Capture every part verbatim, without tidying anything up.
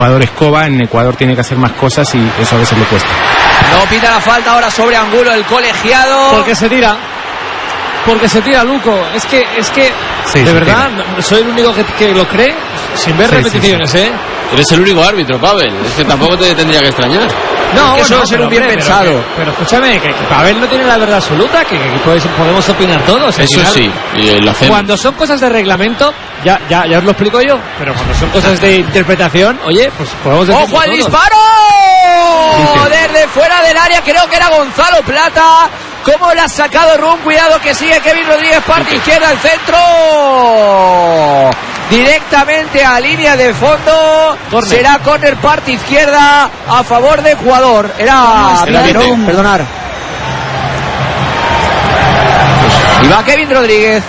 Ecuador Escoba, en Ecuador tiene que hacer más cosas y eso a veces le cuesta. No pita la falta ahora sobre Angulo, el colegiado. Porque se tira. Porque se tira, Luco. Es que, es que, sí, de verdad, tira. Soy el único que, que lo cree sin ver sí, repeticiones, sí, sí. ¿eh? Eres el único árbitro, Pavel. Es que tampoco te tendría que extrañar. No, es que bueno, eso va a ser un bien hombre, pensado. Pero, que, pero escúchame, que, que Pavel no tiene la verdad absoluta, que, que podemos, podemos opinar todos. Eso final, sí, y lo hacemos. Cuando son cosas de reglamento, ya, ya, ya os lo explico yo, pero cuando son cosas de interpretación, oye, pues podemos decir. ¡Ojo al disparo! Desde fuera del área, creo que era Gonzalo Plata. ¿Cómo la ha sacado Rum? Cuidado que sigue Kevin Rodríguez, parte izquierda al centro. Directamente a línea de fondo. Corner. Será córner parte izquierda a favor de Ecuador. Era Rum, perdonar. Y va Kevin Rodríguez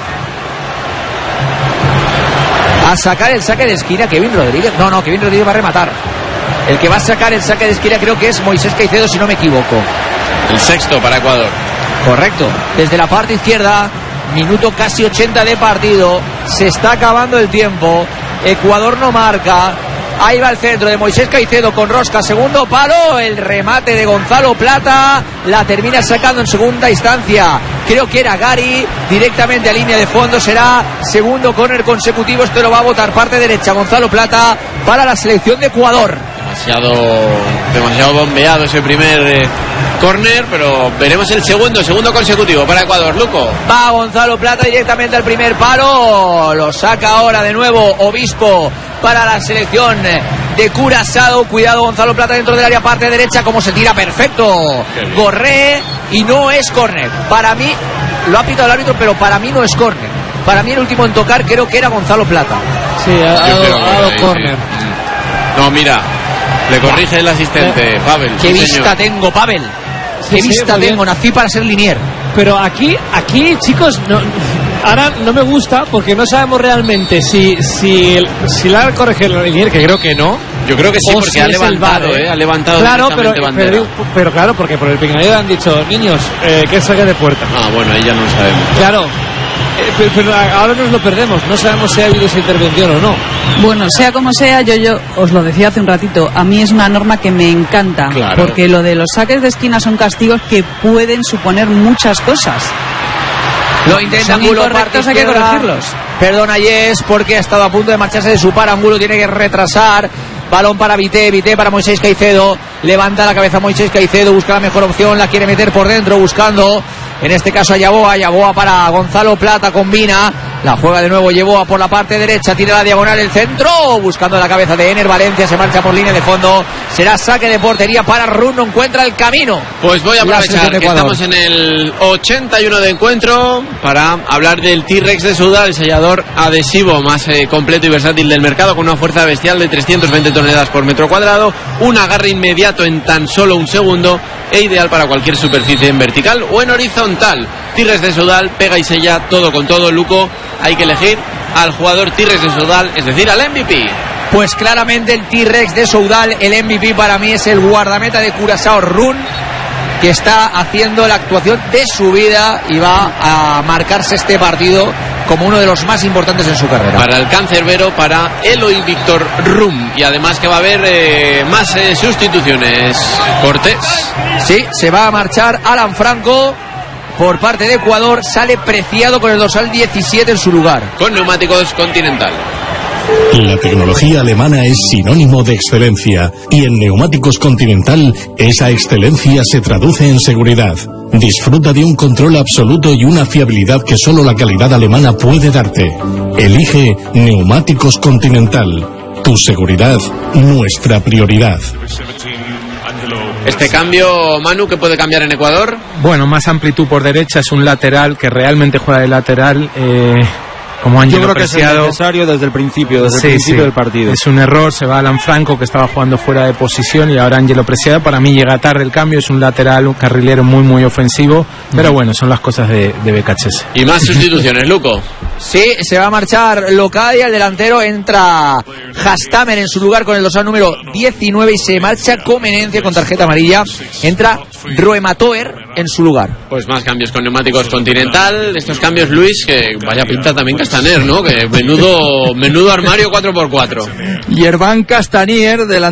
a sacar el saque de esquina. Kevin Rodríguez. No, no, Kevin Rodríguez va a rematar. El que va a sacar el saque de esquina creo que es Moisés Caicedo, si no me equivoco. El sexto para Ecuador. Correcto. Desde la parte izquierda, minuto casi ochenta de partido. Se está acabando el tiempo. Ecuador no marca. Ahí va el centro de Moisés Caicedo con rosca. Segundo palo. El remate de Gonzalo Plata. La termina sacando en segunda instancia. Creo que era Gary. Directamente a línea de fondo. Será segundo córner consecutivo. Esto lo va a votar parte derecha Gonzalo Plata para la selección de Ecuador. Demasiado, demasiado bombeado ese primer eh, córner, pero veremos el segundo, segundo consecutivo para Ecuador. Luco. Va Gonzalo Plata directamente al primer palo. Lo saca ahora de nuevo Obispo para la selección de Curazao. Cuidado Gonzalo Plata dentro del área parte derecha. Como se tira, perfecto. Gorré y no es córner. Para mí, lo ha pitado el árbitro, pero para mí no es córner. Para mí el último en tocar creo que era Gonzalo Plata. Sí, ha dado córner. No, mira. Le corrige el asistente, Pavel. Qué sí, vista señor. tengo, Pavel. Qué sí, vista sí, tengo. Nací para ser linier. Pero aquí, aquí, chicos, no, ahora no me gusta porque no sabemos realmente si si el, si la corrige el linier, que creo que no. Yo creo que sí, porque si ha levantado, ¿eh? Ha levantado claro, pero, bandera. Pero, pero claro, porque por el pinganillo han dicho, niños, eh, que saque de puerta. Ah, bueno, ahí ya no lo sabemos. Claro. Pero, pero ahora nos lo perdemos, no sabemos si ha habido esa intervención o no. Bueno, sea como sea, yo yo os lo decía hace un ratito, a mí es una norma que me encanta, claro. Porque lo de los saques de esquina son castigos que pueden suponer muchas cosas. Lo intenta Angulo, incorrectos, hay que corregirlos. Perdona Yes, porque ha estado a punto de marcharse de su par. Angulo tiene que retrasar. Balón para Vité, Vité para Moisés Caicedo. Levanta la cabeza Moisés Caicedo, busca la mejor opción, la quiere meter por dentro, buscando en este caso a Yaboa. Yaboa para Gonzalo Plata, combina. La juega de nuevo Yaboa por la parte derecha, tira la diagonal, el centro, buscando la cabeza de Ener Valencia, se marcha por línea de fondo. Será saque de portería para Rum, no encuentra el camino. Pues voy a aprovechar que estamos en el ochenta y uno de encuentro para hablar del T-Rex de Soudal, el sellador adhesivo más eh, completo y versátil del mercado, con una fuerza bestial de trescientas veinte toneladas por metro cuadrado, un agarre inmediato en tan solo un segundo e ideal para cualquier superficie en vertical o en horizontal. T-Rex de Soudal, pega y sella todo con todo. Luco, hay que elegir al jugador T-Rex de Soudal, es decir, al M V P. Pues claramente el T-Rex de Soudal, el M V P para mí es el guardameta de Curazao, Rum, que está haciendo la actuación de su vida y va a marcarse este partido como uno de los más importantes en su carrera. Para el cancerbero, para Eloy Víctor Rum. Y además que va a haber eh, más eh, sustituciones. Cortés. Sí, se va a marchar Alan Franco por parte de Ecuador. Sale Preciado con el dorsal diecisiete en su lugar. Con neumáticos Continental. La tecnología alemana es sinónimo de excelencia y en Neumáticos Continental esa excelencia se traduce en seguridad. Disfruta de un control absoluto y una fiabilidad que solo la calidad alemana puede darte. Elige Neumáticos Continental. Tu seguridad, nuestra prioridad. Este cambio, Manu, ¿qué puede cambiar en Ecuador? Bueno, más amplitud por derecha, es un lateral que realmente juega de lateral. Eh... Como Ángelo Yo creo Preciado. Que es necesario desde el principio, desde sí, el principio sí. del partido. Es un error, se va Alan Franco, que estaba jugando fuera de posición, y ahora Ángelo Preciado. Para mí llega tarde el cambio, es un lateral, un carrilero muy muy ofensivo, pero bueno, son las cosas de, de B K H S. Y más sustituciones, Luco. Sí, se va a marchar Locadia, el delantero, entra Hastamer en su lugar con el dorsal número diecinueve y se marcha Comenencia con tarjeta amarilla, entra Roematoer en su lugar. Pues más cambios con neumáticos Continental, estos cambios, Luis, que vaya pinta también Castaner, ¿no? Que menudo, menudo armario cuatro por cuatro. Yerván Castanier, delantero